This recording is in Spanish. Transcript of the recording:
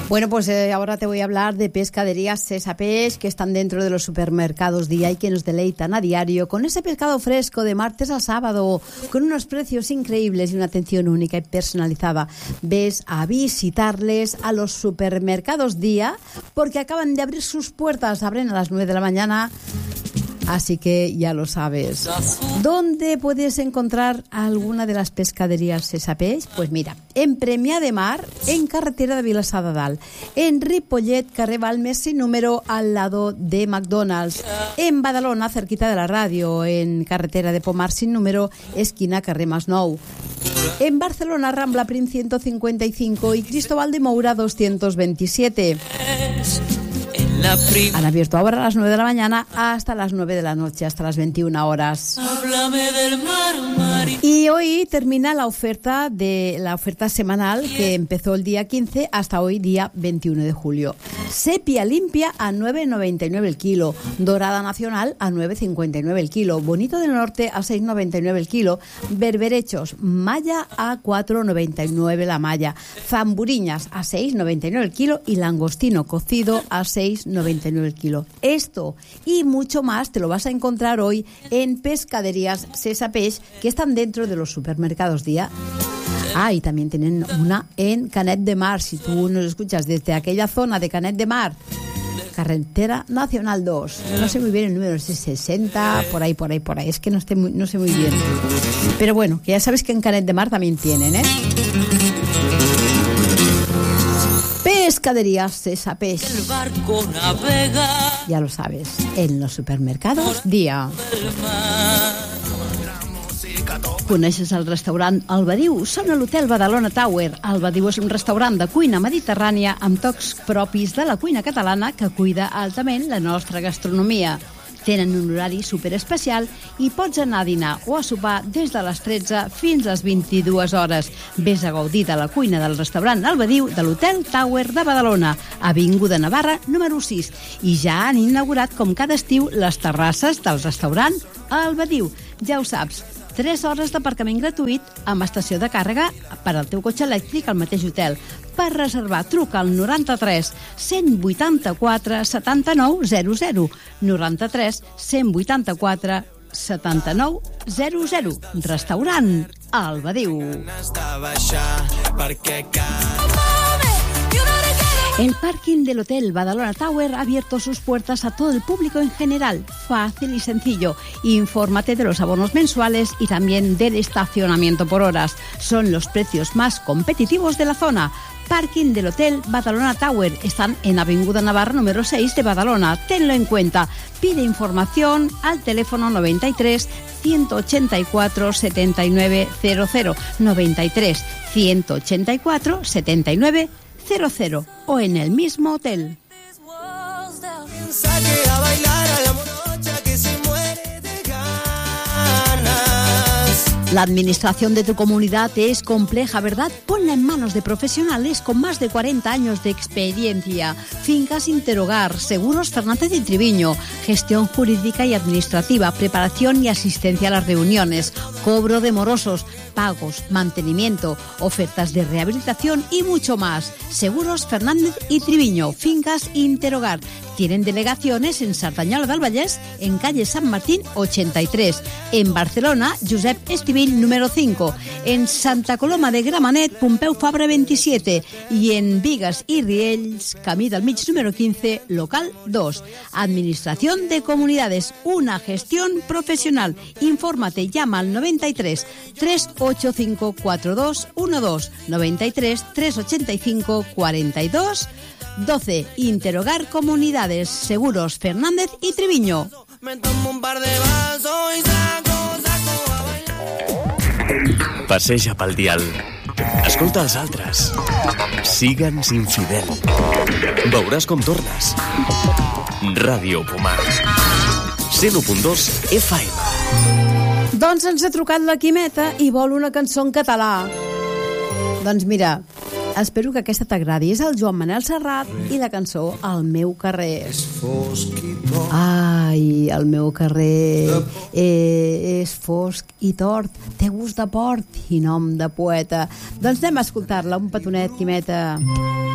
Bueno, pues ahora te voy a hablar de pescaderías Cesa Peix, que están dentro de los supermercados Día y que nos deleitan a diario con ese pescado fresco de martes a sábado, con unos precios increíbles y una atención única y personalizada. Ves a visitarles a los supermercados Día porque acaban de abrir sus puertas, abren a las 9 de la mañana. Así que ya lo sabes. ¿Dónde puedes encontrar alguna de las pescaderías Cesa Peix? Pues mira, en Premià de Mar, en carretera de Vilassar de Dalt, en Ripollet, carrer Balmes sin número, al lado de McDonald's, en Badalona, cerquita de la radio, en carretera de Pomar sin número, esquina carrer Masnou, en Barcelona, Rambla Prim 155 y Cristóbal de Moura 227. Han abierto ahora a las 9 de la mañana hasta las 9 de la noche, hasta las 21 horas. Y hoy termina la oferta semanal que empezó el día 15 hasta hoy, día 21 de julio. Sepia limpia a 9,99 el kilo, dorada nacional a 9,59 el kilo, bonito del norte a 6,99 el kilo, berberechos malla a 4,99 la malla, zamburiñas a 6,99 el kilo y langostino cocido a 6,99 el kilo. Esto y mucho más te lo vas a encontrar hoy en pescaderías Cesa Peix, que están dentro de los supermercados Día. Y también tienen una en Canet de Mar. Si tú nos escuchas desde aquella zona de Canet de Mar, carretera nacional 2, no sé muy bien el número, es 60, por ahí. Es que no sé muy bien. Pero bueno, que ya sabes que en Canet de Mar también tienen, Pescaderías Cesa Peix. El barco navega. Ya lo sabes, en los supermercados Día. Coneixes el restaurant El Badiu? Són a l'Hotel Badalona Tower. El Badiu és un restaurant de cuina mediterrània amb tocs propis de la cuina catalana que cuida altament la nostra gastronomia. Tenen un horari superespecial i pots anar a dinar o a sopar des de les 13 fins a les 22 hores. Ves a gaudir de la cuina del restaurant El Badiu de l'Hotel Tower de Badalona, Avinguda Navarra, número 6. I ja han inaugurat, com cada estiu, les terrasses del restaurant El Badiu. Ja ho saps, 3 hores d'aparcament gratuït amb estació de càrrega per al teu cotxe elèctric al mateix hotel. Per reservar, truca al 93 184 79 00. 93 184 79 00. Restaurant El Badiu. El parking del Hotel Badalona Tower ha abierto sus puertas a todo el público en general. Fácil y sencillo. Infórmate de los abonos mensuales y también del estacionamiento por horas. Son los precios más competitivos de la zona. Parking del Hotel Badalona Tower. Están en Avinguda Navarra número 6 de Badalona. Tenlo en cuenta. Pide información al teléfono 93 184 79 00. 93 184 79 00 o en el mismo hotel. La administración de tu comunidad es compleja, ¿verdad? Ponla en manos de profesionales con más de 40 años de experiencia. Fincas Interhogar, Seguros Fernández y Triviño, gestión jurídica y administrativa, preparación y asistencia a las reuniones, cobro de morosos, pagos, mantenimiento, ofertas de rehabilitación y mucho más. Seguros Fernández y Triviño, Fincas Interhogar. Tienen delegaciones en Cerdanyola del Vallès, en calle San Martín 83, en Barcelona, Josep Estivill número 5, en Santa Coloma de Gramenet, Pompeu Fabra 27 y en Bigues y Riells, Camí del Mig número 15, local 2. Administración de Comunidades, una gestión profesional. Infórmate, llama al 93 385 4212, 93 385 42 12. Interhogar Comunidades, Seguros Fernández y Triviño. Passeja pel dial. Escolta els altres. Sigue'ns infidel. Veuràs com tornes. Ràdio Pomar. 101.2 FM. Doncs ens ha trucat la Quimeta i vol una cançó en català. Doncs mira, espero que aquesta t'agradi. És el Joan Manel Serrat i la cançó El meu carrer. Ai, el meu carrer és fosc i tort, té gust de port i nom de poeta. Doncs anem a escoltar-la, un petonet, Quimeta.